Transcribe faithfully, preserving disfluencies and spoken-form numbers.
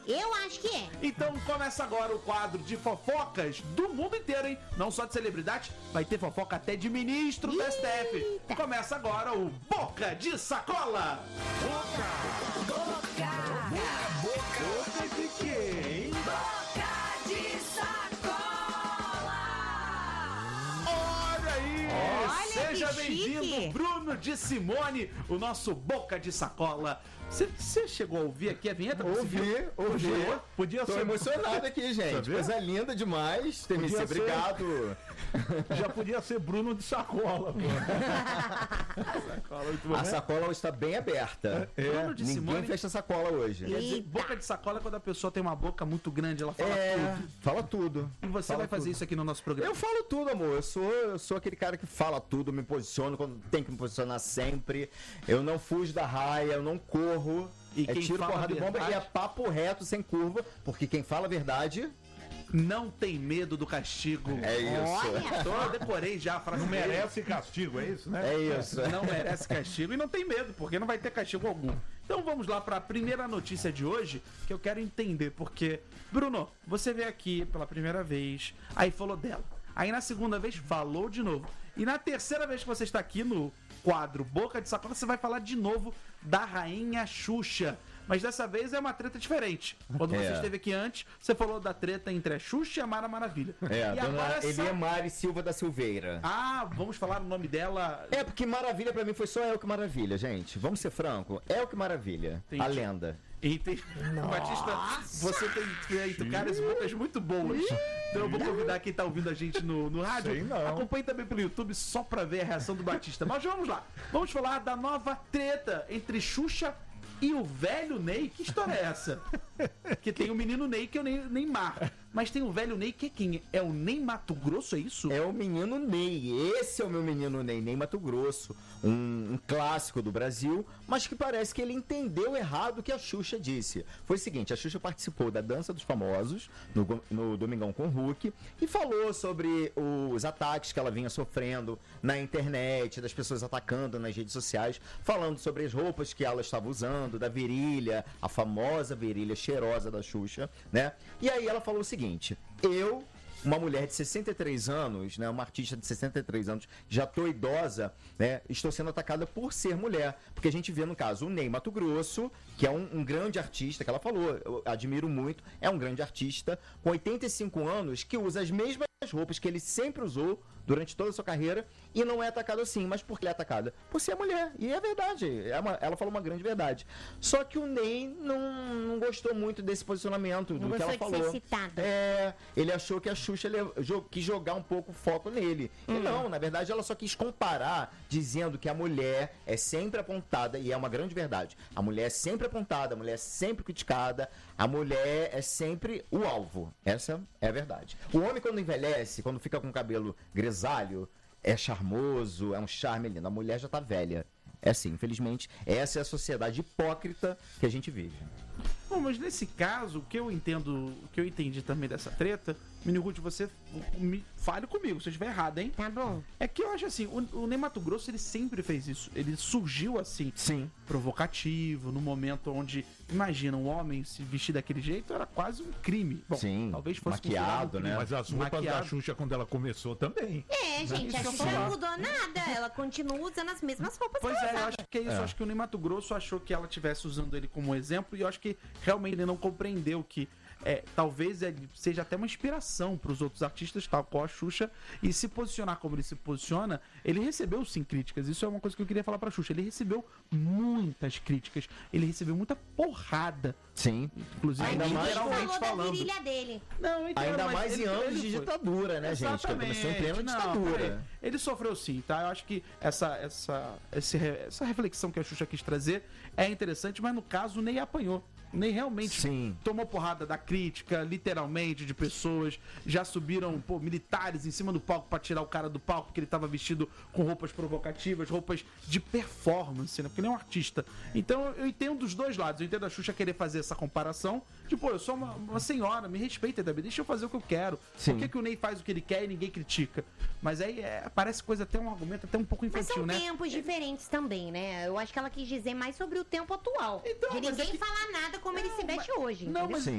Eu acho que é. Então começa agora o quadro de fofocas do mundo inteiro, hein? Não só de celebridades, vai ter fofoca até de ministro do S T F. Eita. Começa agora o Boca de Sacola. Boca! Boca! Boca de quem? Boca de sacola! Olha aí! Olha Seja que bem-vindo, chique. Bruno de Simone, o nosso Boca de Sacola. Você chegou a ouvir aqui a vinheta? Conseguiu? Ouvi, ouvi. Gostou? Podia Tô ser. emocionado aqui, gente. Sabia? Coisa linda demais. T M C, Podia ser. obrigado. Já podia ser Bruno de sacola, pô. Sacola, muito bom, A né? sacola hoje está bem aberta. Bruno de Ninguém Simone. fecha a sacola hoje. Quer dizer, Eita. boca de sacola é quando a pessoa tem uma boca muito grande, ela fala É, tudo. fala tudo. E você Fala vai fazer tudo. isso aqui no nosso programa? Eu falo tudo, amor. Eu sou, eu sou aquele cara que fala tudo, me posiciono quando tem que me posicionar sempre. Eu não fujo da raia, eu não corro. E é quem tiro, fala porrada a e bomba verdade? e é papo reto, sem curva. Porque quem fala a verdade Não tem medo do castigo. é isso. Olha. Então, eu decorei já a frase Não dele. merece castigo, é isso, né? É isso. Não merece castigo e não tem medo, porque não vai ter castigo algum. Então vamos lá para a primeira notícia de hoje, que eu quero entender, porque, Bruno, você veio aqui pela primeira vez, aí falou dela. Aí na segunda vez falou de novo. E na terceira vez que você está aqui no quadro Boca de Sacola, você vai falar de novo da Rainha Xuxa. Mas dessa vez é uma treta diferente. Quando você É. esteve aqui antes, você falou da treta entre a Xuxa e a Mara Maravilha. É, a e dona agora essa... Eliemari Silva da Silveira. Ah, vamos falar o nome dela. É, porque Maravilha pra mim foi só El que Maravilha, gente. Vamos ser franco. El que Maravilha. Entendi. A lenda. Entendi. Batista, você tem feito caras e bocas muito boas. Então eu vou convidar quem tá ouvindo a gente no, no rádio. Sei não. Acompanhe também pelo YouTube só pra ver a reação do Batista. Mas vamos lá. Vamos falar da nova treta entre Xuxa e o velho Ney. Que história é essa? Que tem o menino Ney, que é o Ney, Neymar. Mas tem o velho Ney, que é quem? É o Ney Mato Grosso, é isso? É o menino Ney. Esse é o meu menino Ney, Ney Mato Grosso. Um, um clássico do Brasil, mas que parece que ele entendeu errado o que a Xuxa disse. Foi o seguinte, a Xuxa participou da Dança dos Famosos, no, go- no Domingão com o Hulk, e falou sobre os ataques que ela vinha sofrendo na internet, das pessoas atacando nas redes sociais, falando sobre as roupas que ela estava usando, da virilha, a famosa virilha cheirosa da Xuxa, né? E aí ela falou o seguinte, eu... Uma mulher de sessenta e três anos, né, uma artista de sessenta e três anos, já tô idosa, né, estou sendo atacada por ser mulher. Porque a gente vê, no caso, o Ney Mato Grosso, que é um, um grande artista, que ela falou, eu admiro muito, é um grande artista, com oitenta e cinco anos, que usa as mesmas roupas que ele sempre usou durante toda a sua carreira e não é atacado assim. Mas por que é atacada? Por ser mulher. E é verdade, é uma- ela falou uma grande verdade. Só que o Ney não, não gostou muito desse posicionamento do Não que ela gostou de falou. ser citado. É, ele achou que a Xuxa le- jo- quis jogar um pouco o foco nele. Hum. E não, na verdade ela só quis comparar, dizendo que a mulher é sempre apontada, e é uma grande verdade. A mulher é sempre apontada, a mulher é sempre criticada, a mulher é sempre o alvo. Essa é a verdade. O homem, quando envelhece, quando fica com o cabelo grisalho, é charmoso, é um charme lindo. A mulher já tá velha. É assim, infelizmente, essa é a sociedade hipócrita que a gente vive. Bom, mas nesse caso, o que eu entendo, o que eu entendi também dessa treta, Mini Ruth, você me fale comigo se eu estiver errado, hein? Tá bom. É que eu acho assim, o, o Ney Mato Grosso, ele sempre fez isso. Ele surgiu assim, Sim. provocativo, no momento onde, imagina, um homem se vestir daquele jeito era quase um crime. Bom, Sim, talvez fosse maquiado, considerado um crime. né? Mas as roupas Maquiado. da Xuxa, quando ela começou também. É, gente, a que eu Xuxa falar. não mudou nada. Ela continua usando as mesmas roupas Pois que ela é, eu usava. acho que é isso. É. Eu acho que o Ney Mato Grosso achou que ela estivesse usando ele como exemplo e eu acho que realmente ele não compreendeu que é, talvez ele seja até uma inspiração para os outros artistas, tal qual a Xuxa, e se posicionar como ele se posiciona, ele recebeu sim críticas. Isso é uma coisa que eu queria falar para a Xuxa. Ele recebeu muitas críticas, ele recebeu muita porrada, Sim. inclusive Ainda Ninguém mais falou literalmente da falando. virilha dele. Não, eu entendo, Ainda mas mais ele- em anos ele de foi. ditadura, né, gente? Que começou em plena Não, ditadura. peraí. Ele sofreu sim, tá? Eu acho que essa, essa, esse re- essa reflexão que a Xuxa quis trazer é interessante, mas no caso o Ney apanhou. O Ney realmente Sim. tomou porrada da crítica, literalmente, de pessoas. Já subiram, pô, militares em cima do palco pra tirar o cara do palco, porque ele tava vestido com roupas provocativas, roupas de performance, né? Porque ele é um artista. Então eu entendo dos dois lados. Eu entendo a Xuxa querer fazer essa comparação. De, pô, eu sou uma, uma senhora, me respeita, Dabi, deixa eu fazer o que eu quero. Sim. Por que, que o Ney faz o que ele quer e ninguém critica? Mas aí é, parece coisa até um argumento até um pouco Mas infantil, são né? tempos diferentes também, né? Eu acho que ela quis dizer mais sobre o tempo atual. Então, de mas ninguém é que- falar nada como ele se Não, veste mas- hoje. Não, entendeu? mas Sim.